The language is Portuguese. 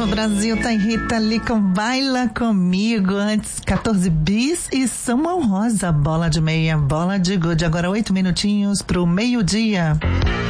Brasil, tá em Rita Lee com Baila Comigo. Antes, 14 bis e Samuel Rosa, bola de meia, bola de gude. Agora 8 minutinhos pro meio-dia.